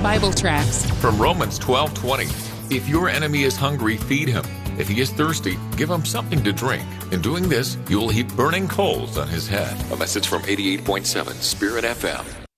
Bible tracts. From Romans 12:20, if your enemy is hungry, feed him. If he is thirsty, give him something to drink. In doing this, you will heap burning coals on his head. A message from 88.7 Spirit FM.